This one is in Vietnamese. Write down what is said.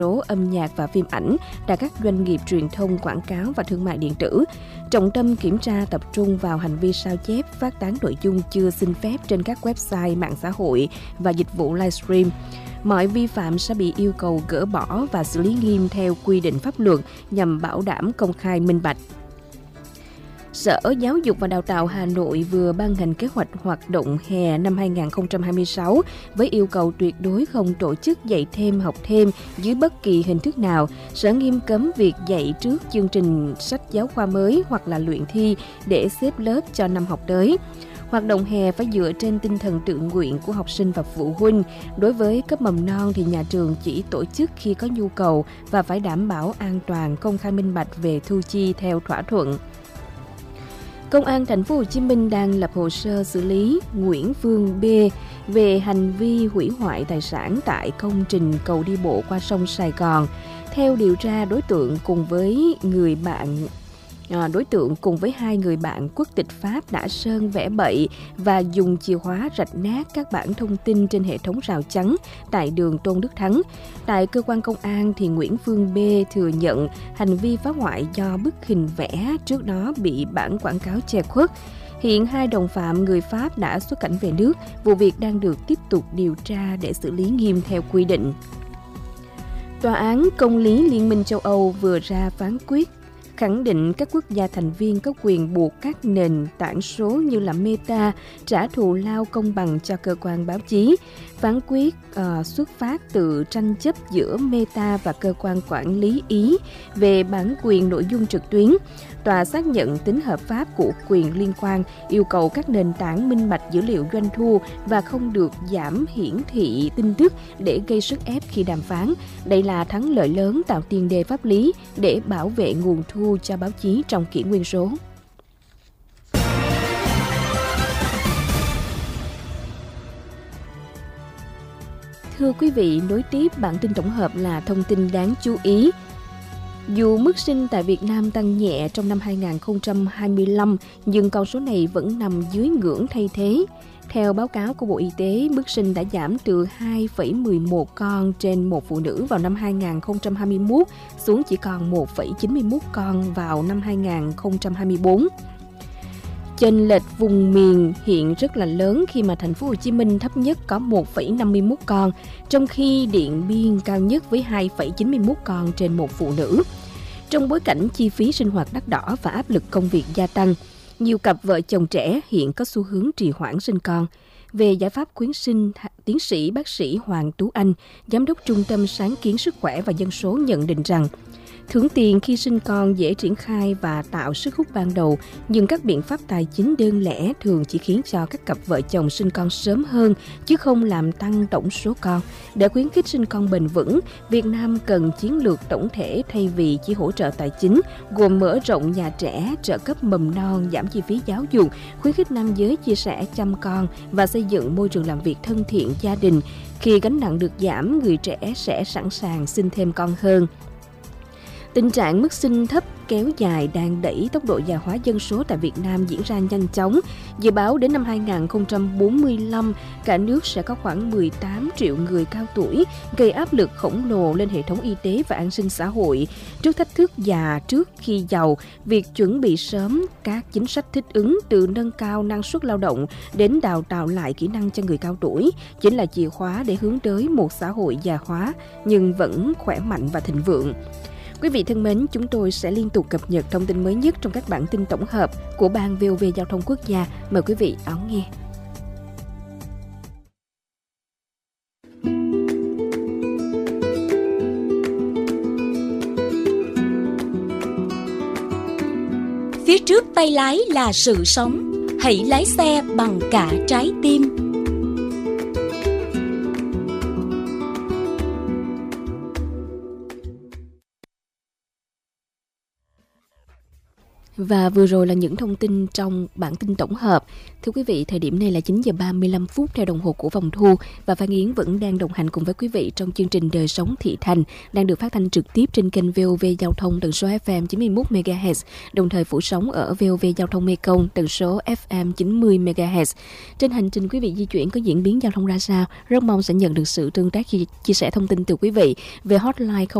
số âm nhạc và phim ảnh tại các doanh nghiệp truyền thông, quảng cáo và thương mại điện tử. Trọng tâm kiểm tra tập trung vào hành vi sao chép, phát tán nội dung chưa xin phép trên các website, mạng xã hội và dịch vụ livestream. Mọi vi phạm sẽ bị yêu cầu gỡ bỏ và xử lý nghiêm theo quy định pháp luật nhằm bảo đảm công khai minh bạch. Sở Giáo dục và Đào tạo Hà Nội vừa ban hành kế hoạch hoạt động hè năm 2026 với yêu cầu tuyệt đối không tổ chức dạy thêm, học thêm dưới bất kỳ hình thức nào. Sở nghiêm cấm việc dạy trước chương trình sách giáo khoa mới hoặc là luyện thi để xếp lớp cho năm học tới. Hoạt động hè phải dựa trên tinh thần tự nguyện của học sinh và phụ huynh. Đối với cấp mầm non thì nhà trường chỉ tổ chức khi có nhu cầu và phải đảm bảo an toàn, công khai minh bạch về thu chi theo thỏa thuận. Công an thành phố Hồ Chí Minh đang lập hồ sơ xử lý Nguyễn Phương B về hành vi hủy hoại tài sản tại công trình cầu đi bộ qua sông Sài Gòn. Theo điều tra, đối tượng cùng với hai người bạn quốc tịch Pháp đã sơn vẽ bậy và dùng chìa khóa rạch nát các bản thông tin trên hệ thống rào chắn tại đường Tôn Đức Thắng. Tại cơ quan công an thì Nguyễn Phương B thừa nhận hành vi phá hoại do bức hình vẽ trước đó bị bản quảng cáo che khuất. Hiện hai đồng phạm người Pháp đã xuất cảnh về nước, vụ việc đang được tiếp tục điều tra để xử lý nghiêm theo quy định. Tòa án Công lý Liên minh châu Âu vừa ra phán quyết khẳng định các quốc gia thành viên có quyền buộc các nền tảng số như là Meta trả thù lao công bằng cho cơ quan báo chí. Phán quyết xuất phát từ tranh chấp giữa Meta và cơ quan quản lý Ý về bản quyền nội dung trực tuyến. Tòa xác nhận tính hợp pháp của quyền liên quan, yêu cầu các nền tảng minh bạch dữ liệu doanh thu và không được giảm hiển thị tin tức để gây sức ép khi đàm phán. Đây là thắng lợi lớn tạo tiền đề pháp lý để bảo vệ nguồn thu cho báo chí trong kỷ nguyên số. Thưa quý vị, nối tiếp bản tin tổng hợp là thông tin đáng chú ý. Dù mức sinh tại Việt Nam tăng nhẹ trong năm 2025, nhưng con số này vẫn nằm dưới ngưỡng thay thế. Theo báo cáo của Bộ Y tế, mức sinh đã giảm từ 2,11 con trên một phụ nữ vào năm 2021 xuống chỉ còn 1,91 con vào năm 2024. Chênh lệch vùng miền hiện rất là lớn khi mà thành phố Hồ Chí Minh thấp nhất có 1,51 con, trong khi Điện Biên cao nhất với 2,91 con trên một phụ nữ. Trong bối cảnh chi phí sinh hoạt đắt đỏ và áp lực công việc gia tăng, nhiều cặp vợ chồng trẻ hiện có xu hướng trì hoãn sinh con. Về giải pháp khuyến sinh, tiến sĩ bác sĩ Hoàng Tú Anh, Giám đốc Trung tâm Sáng kiến Sức khỏe và Dân số nhận định rằng, thưởng tiền khi sinh con dễ triển khai và tạo sức hút ban đầu, nhưng các biện pháp tài chính đơn lẻ thường chỉ khiến cho các cặp vợ chồng sinh con sớm hơn, chứ không làm tăng tổng số con. Để khuyến khích sinh con bền vững, Việt Nam cần chiến lược tổng thể thay vì chỉ hỗ trợ tài chính, gồm mở rộng nhà trẻ, trợ cấp mầm non, giảm chi phí giáo dục, khuyến khích nam giới chia sẻ chăm con và xây dựng môi trường làm việc thân thiện gia đình. Khi gánh nặng được giảm, người trẻ sẽ sẵn sàng sinh thêm con hơn. Tình trạng mức sinh thấp kéo dài đang đẩy tốc độ già hóa dân số tại Việt Nam diễn ra nhanh chóng. Dự báo đến năm 2045, cả nước sẽ có khoảng 18 triệu người cao tuổi, gây áp lực khổng lồ lên hệ thống y tế và an sinh xã hội. Trước thách thức già trước khi giàu, việc chuẩn bị sớm các chính sách thích ứng từ nâng cao năng suất lao động đến đào tạo lại kỹ năng cho người cao tuổi chính là chìa khóa để hướng tới một xã hội già hóa nhưng vẫn khỏe mạnh và thịnh vượng. Quý vị thân mến, chúng tôi sẽ liên tục cập nhật thông tin mới nhất trong các bản tin tổng hợp của Ban VOV Giao thông Quốc gia. Mời quý vị đón nghe. Phía trước tay lái là sự sống, hãy lái xe bằng cả trái tim. Và vừa rồi là những thông tin trong bản tin tổng hợp. Thưa quý vị, thời điểm này là 9 giờ 35 phút theo đồng hồ của Vòng Thu và Phan Yến vẫn đang đồng hành cùng với quý vị trong chương trình Đời Sống Thị Thành đang được phát thanh trực tiếp trên kênh VOV Giao thông tần số FM 91 MHz, đồng thời phủ sóng ở VOV Giao thông Mekong tần số FM 90 MHz. Trên hành trình quý vị di chuyển có diễn biến giao thông ra sao, rất mong sẽ nhận được sự tương tác chia sẻ thông tin từ quý vị về hotline